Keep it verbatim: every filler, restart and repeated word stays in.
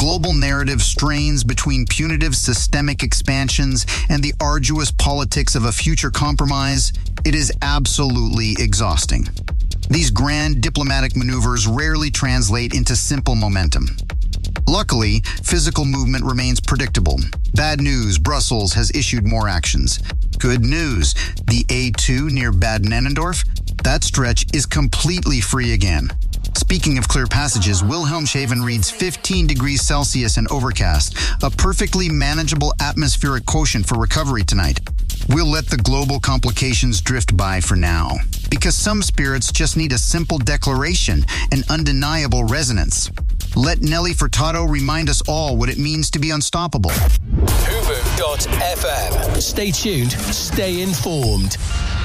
global narrative strains between punitive systemic expansions and the arduous politics of a future compromise, it is absolutely exhausting. These grand diplomatic maneuvers rarely translate into simple momentum. Luckily, physical movement remains predictable. Bad news, Brussels has issued more actions. Good news, the A two near Bad Nennendorf, that stretch is completely free again. Speaking of clear passages, Wilhelmshaven reads fifteen degrees Celsius and overcast, a perfectly manageable atmospheric quotient for recovery tonight. We'll let the global complications drift by for now, because some spirits just need a simple declaration, an undeniable resonance. Let Nelly Furtado remind us all what it means to be unstoppable. Hubu dot f m. Stay tuned, stay informed.